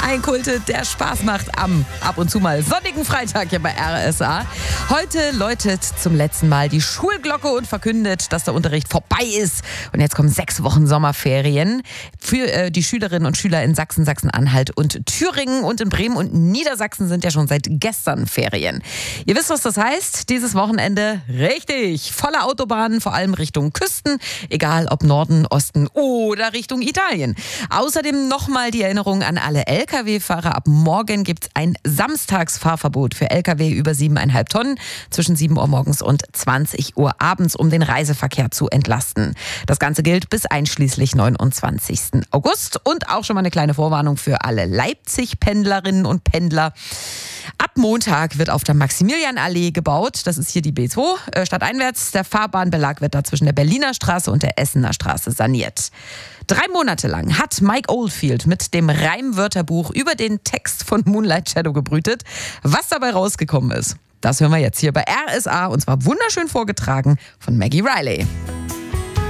Ein Kulte, der Spaß macht am ab und zu mal sonnigen Freitag hier bei RSA. Heute läutet zum letzten Mal die Schulglocke und verkündet, dass der Unterricht vorbei ist. Und jetzt kommen 6 Wochen Sommerferien für die Schülerinnen und Schüler in Sachsen, Sachsen-Anhalt und Thüringen. Und in Bremen und Niedersachsen sind ja schon seit gestern Ferien. Ihr wisst, was das heißt? Dieses Wochenende richtig volle Autobahnen, vor allem Richtung Küsten, egal ob Norden, Osten oder Richtung Italien. Außerdem nochmal die Erinnerung an alle Lkw-Fahrer. Ab morgen gibt es ein Samstagsfahrverbot für Lkw über 7,5 Tonnen zwischen 7 Uhr morgens und 20 Uhr abends, um den Reiseverkehr zu entlasten. Das Ganze gilt bis einschließlich 29. August. Und auch schon mal eine kleine Vorwarnung für alle Leipzig-Pendlerinnen und Pendler. Ab Montag wird auf der Maximilianallee gebaut. Das ist hier die B2 stadteinwärts. Der Fahrbahnbelag wird da zwischen der Berliner Straße und der Essener Straße saniert. 3 Monate lang hat Mike Oldfield mit dem Reimwörterbuch über den Text von Moonlight Shadow gebrütet. Was dabei rausgekommen ist, das hören wir jetzt hier bei RSA und zwar wunderschön vorgetragen von Maggie Riley.